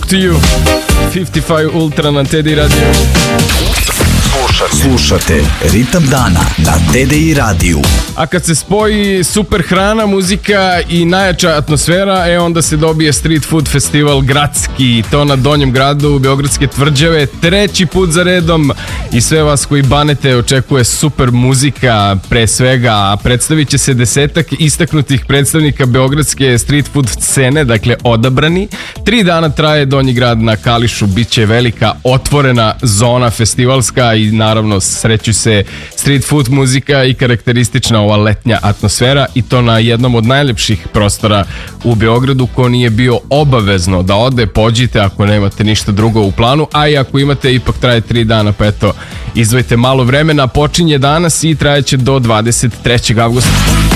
Talk to You, 55 Ultra na TDI Radio. Slušate Ritam dana na TDI radiju. A kad se spoji super hrana, muzika i najjača atmosfera, onda se dobije Street Food Festival gradski, to na Donjem gradu Beogradske tvrđave, treći put za redom i sve vas koji banete očekuje super muzika, pre svega predstavit će se 10 istaknutih predstavnika beogradske street food scene, dakle odabrani. 3 dana traje Donji grad na Kališu, bit će velika otvorena zona festivalska i naravno sreću se street food muzika i karakteristična ova letnja atmosfera i to na jednom od najljepših prostora u Beogradu. Ko nije bio obavezno da ode, pođite ako nemate ništa drugo u planu, a i ako imate, ipak traje 3 dana, pa eto, izdvojite malo vremena, počinje danas i trajeće do 23. avgusta.